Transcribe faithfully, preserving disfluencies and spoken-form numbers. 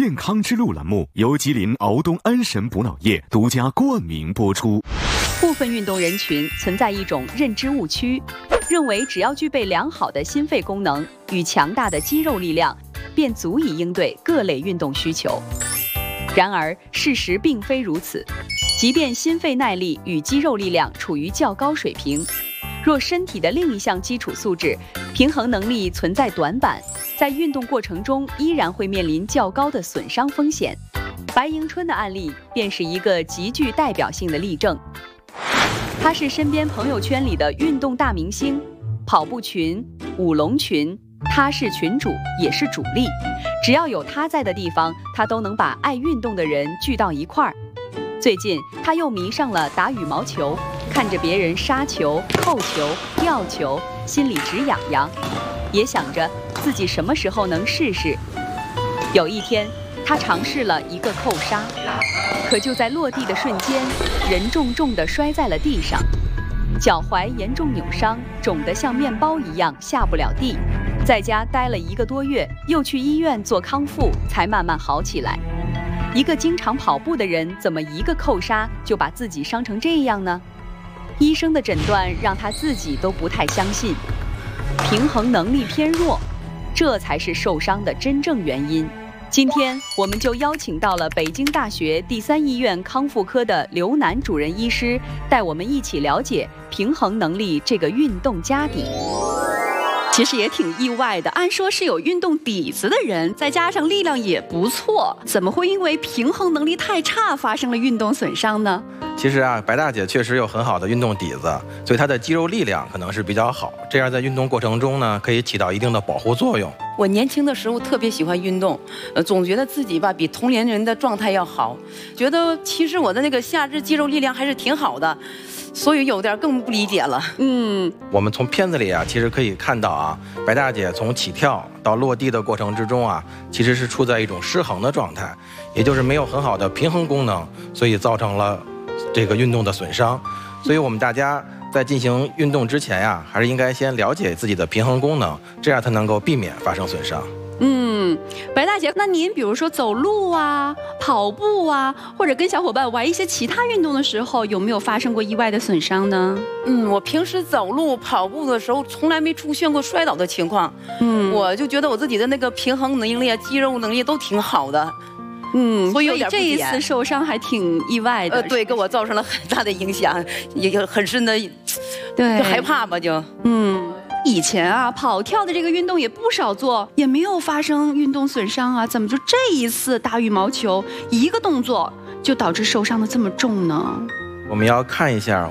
健康之路栏目由吉林敖东安神补脑液独家冠名播出。 部分运动人群存在一种认知误区，认为只要具备良好的心肺功能与强大的肌肉力量，便足以应对各类运动需求。然而，事实并非如此。即便心肺耐力与肌肉力量处于较高水平，若身体的另一项基础素质平衡能力存在短板，在运动过程中依然会面临较高的损伤风险。白迎春的案例便是一个极具代表性的例证。他是身边朋友圈里的运动大明星，跑步群、舞龙群，他是群主也是主力。只要有他在的地方，他都能把爱运动的人聚到一块儿。最近他又迷上了打羽毛球，看着别人杀球、扣球、吊球，心里直痒痒，也想着自己什么时候能试试。有一天，他尝试了一个扣杀，可就在落地的瞬间，人重重地摔在了地上，脚踝严重扭伤，肿得像面包一样下不了地。在家待了一个多月，又去医院做康复，才慢慢好起来。一个经常跑步的人，怎么一个扣杀就把自己伤成这样呢？医生的诊断让他自己都不太相信，平衡能力偏弱，这才是受伤的真正原因。今天我们就邀请到了北京大学第三医院康复科的刘楠主任医师，带我们一起了解平衡能力这个运动家底。 其实也挺意外的，按说是有运动底子的人，再加上力量也不错，怎么会因为平衡能力太差发生了运动损伤呢？ 其实啊，白大姐确实有很好的运动底子，所以她的肌肉力量可能是比较好，这样在运动过程中呢，可以起到一定的保护作用。 我年轻的时候特别喜欢运动，呃，总觉得自己吧比同龄人的状态要好，觉得其实我的那个下肢肌肉力量还是挺好的。所以有点更不理解了。 嗯， 我们从片子里啊，其实可以看到啊，白大姐从起跳到落地的过程之中啊，其实是处在一种失衡的状态，也就是没有很好的平衡功能，所以造成了这个运动的损伤。所以我们大家在进行运动之前呀、啊，还是应该先了解自己的平衡功能，这样才能够避免发生损伤。 嗯，白大姐，那您比如说走路啊、跑步啊，或者跟小伙伴玩一些其他运动的时候，有没有发生过意外的损伤呢？ 嗯，我平时走路、跑步的时候，从来没出现过摔倒的情况。嗯，我就觉得我自己的那个平衡能力啊、肌肉能力都挺好的。 嗯， 所以有点这一次受伤还挺意外的。 呃，对，给我造成了很大的影响，也有很深的， 对， 就害怕吧，就嗯。以前啊，跑跳的这个运动也不少做，也没有发生运动损伤啊，怎么就这一次打羽毛球一个动作就导致受伤的这么重呢？ 我们要看一下